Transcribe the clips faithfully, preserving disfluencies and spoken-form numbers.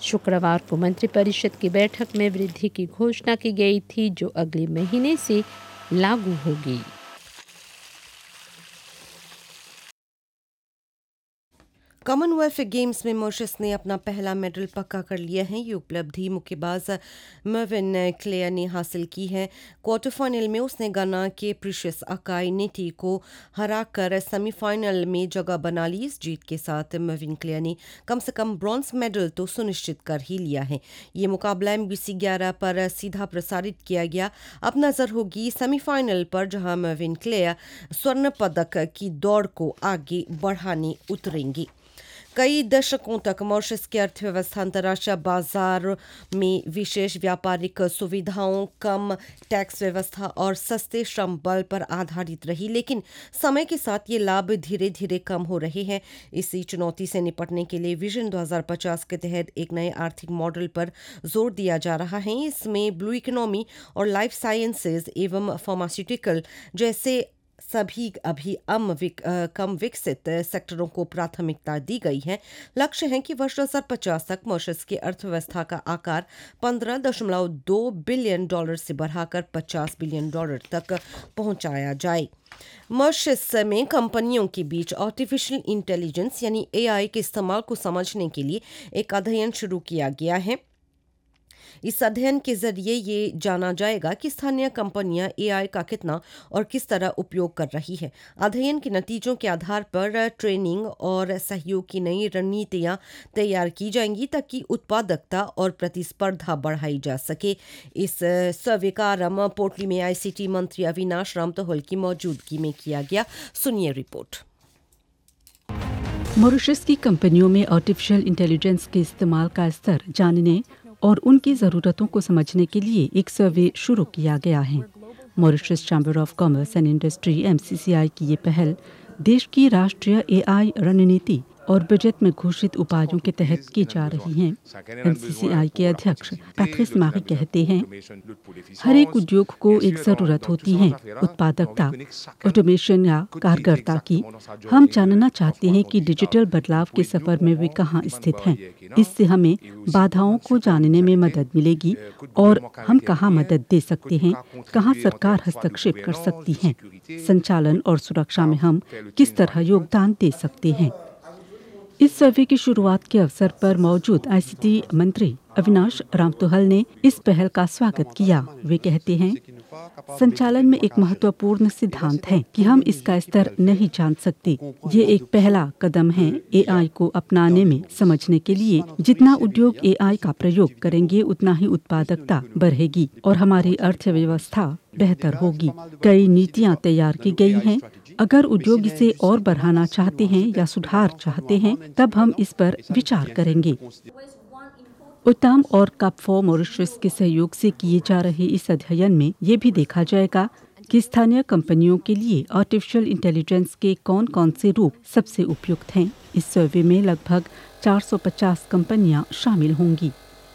शुक्रवार को मंत्रिपरिषद की बैठक में वृद्धि की घोषणा की गई थी, जो अगले महीने से लागू होगी। कॉमनवेल्थ गेम्स में मॉरिशस ने अपना पहला मेडल पक्का कर लिया है। ये उपलब्धि मुक्केबाज मर्विन क्लेयर ने हासिल की है। क्वार्टर फाइनल में उसने गाना के प्रीशियस अकाई नेटी को हराकर सेमीफाइनल में जगह बना ली। इस जीत के साथ मर्विन क्लेयर ने कम से कम ब्रॉन्ज मेडल तो सुनिश्चित कर ही लिया है। ये मुकाबला एमबीसी ग्यारह पर सीधा प्रसारित किया गया। अब नजर होगी सेमीफाइनल पर, जहां मर्विन क्लेयर स्वर्ण पदक की दौड़ को आगे बढ़ाने उतरेंगी। कई दशकों तक मॉरिशस की अर्थव्यवस्था अंतर्राष्ट्रीय बाजार में विशेष व्यापारिक सुविधाओं, कम टैक्स व्यवस्था और सस्ते श्रम बल पर आधारित रही, लेकिन समय के साथ ये लाभ धीरे धीरे कम हो रहे हैं। इसी चुनौती से निपटने के लिए विजन दो हज़ार पचास के तहत एक नए आर्थिक मॉडल पर जोर दिया जा रहा है। इसमें ब्लू इकोनॉमी और लाइफ साइंसेज एवं फार्मास्यूटिकल जैसे सभी अभी अम विक, आ, कम विकसित सेक्टरों को प्राथमिकता दी गई है। लक्ष्य है कि वर्ष दो हज़ार पचास तक मॉरिशस की अर्थव्यवस्था का आकार पंद्रह दशमलव दो बिलियन डॉलर से बढ़ाकर पचास बिलियन डॉलर तक पहुंचाया जाए। मॉरिशस में कंपनियों के बीच आर्टिफिशियल इंटेलिजेंस यानी एआई के इस्तेमाल को समझने के लिए एक अध्ययन शुरू किया गया है। इस अध्ययन के जरिए ये जाना जाएगा कि स्थानीय कंपनियां एआई का कितना और किस तरह उपयोग कर रही है। अध्ययन के नतीजों के आधार पर ट्रेनिंग और सहयोग की नई रणनीतियां तैयार की जाएंगी, ताकि उत्पादकता और प्रतिस्पर्धा बढ़ाई जा सके। इस सर्वे का आरंभ पोर्टली में आईसीटी मंत्री अविनाश रामतोहल की मौजूदगी में किया गया। सुनिए रिपोर्ट। मॉरिशस की कंपनियों में आर्टिफिशियल इंटेलिजेंस के इस्तेमाल का स्तर जानने और उनकी ज़रूरतों को समझने के लिए एक सर्वे शुरू किया गया है। Mauritius chamber of commerce and industry एमसीसीआई की ये पहल देश की राष्ट्रीय एआई रणनीति और बजट में घोषित उपायों के तहत की जा रही हैं। एमसीसीआई के अध्यक्ष पैट्रिस मारी कहते हैं, हर एक उद्योग को एक ज़रूरत होती है उत्पादकता, ऑटोमेशन या कारगरता की। हम जानना चाहते हैं कि डिजिटल बदलाव के सफर में वे कहाँ स्थित हैं। इससे हमें बाधाओं को जानने में मदद मिलेगी और हम कहाँ मदद दे सकते हैं, कहाँ सरकार हस्तक्षेप कर सकती है, संचालन और सुरक्षा में हम किस तरह योगदान दे सकते हैं। इस सर्वे की शुरुआत के अवसर पर मौजूद आईसीटी मंत्री अविनाश रामतोहल ने इस पहल का स्वागत किया। वे कहते हैं, संचालन में एक महत्वपूर्ण सिद्धांत है कि हम इसका स्तर नहीं जान सकते। ये एक पहला कदम है एआई को अपनाने में। समझने के लिए जितना उद्योग एआई का प्रयोग करेंगे, उतना ही उत्पादकता बढ़ेगी और हमारी अर्थव्यवस्था बेहतर होगी। कई नीतियाँ तैयार की गई हैं। अगर उद्योग इसे और बढ़ाना चाहते हैं या सुधार चाहते हैं, तब हम इस पर विचार करेंगे। उत्तम और कप फॉर मॉरिशस के सहयोग से किए जा रहे इस अध्ययन में ये भी देखा जाएगा कि स्थानीय कंपनियों के लिए आर्टिफिशियल इंटेलिजेंस के कौन कौन से रूप सबसे उपयुक्त हैं। इस सर्वे में लगभग चार सौ पचास कंपनियां शामिल होंगी।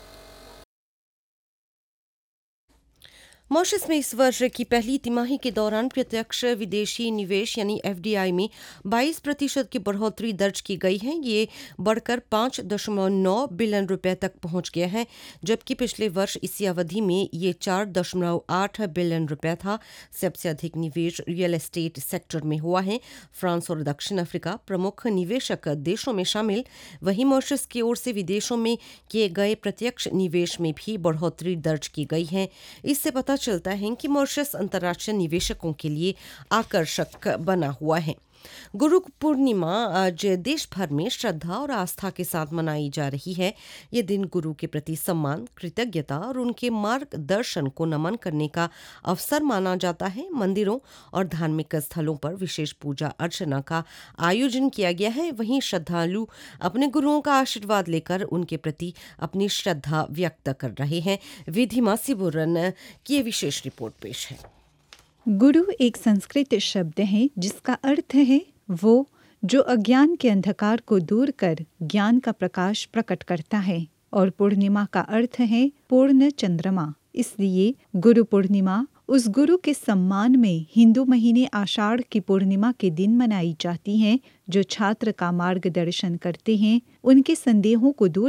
मॉरिशस में इस वर्ष की पहली तिमाही के दौरान प्रत्यक्ष विदेशी निवेश यानी एफडीआई में बाईस प्रतिशत की बढ़ोतरी दर्ज की गई है। ये बढ़कर पाँच दशमलव नौ बिलियन रुपए तक पहुंच गया है, जबकि पिछले वर्ष इसी अवधि में ये चार दशमलव आठ बिलियन रुपए था। सबसे अधिक निवेश रियल एस्टेट सेक्टर में हुआ है। फ्रांस और दक्षिण अफ्रीका प्रमुख निवेशक देशों में शामिल। वहीं मॉरिशस की ओर से विदेशों में किए गए प्रत्यक्ष निवेश में भी बढ़ोतरी दर्ज की गई है। इससे पता चलता है कि मॉरिशस अंतर्राष्ट्रीय निवेशकों के लिए आकर्षक बना हुआ है। गुरु पूर्णिमा आज देश भर में श्रद्धा और आस्था के साथ मनाई जा रही है। ये दिन गुरु के प्रति सम्मान, कृतज्ञता और उनके मार्गदर्शन को नमन करने का अवसर माना जाता है। मंदिरों और धार्मिक स्थलों पर विशेष पूजा अर्चना का आयोजन किया गया है। वहीं श्रद्धालु अपने गुरुओं का आशीर्वाद लेकर उनके प्रति अपनी श्रद्धा व्यक्त कर रहे हैं। विधिमा सिबुरन की विशेष रिपोर्ट पेश है। गुरु एक संस्कृत शब्द है जिसका अर्थ है वो जो अज्ञान के अंधकार को दूर कर ज्ञान का प्रकाश प्रकट करता है, और पूर्णिमा का अर्थ है पूर्ण चंद्रमा। इसलिए गुरु पूर्णिमा उस गुरु के सम्मान में हिंदू महीने आषाढ़ की पूर्णिमा के दिन मनाई जाती है, जो छात्र का मार्गदर्शन करते हैं, उनके संदेहों को दूर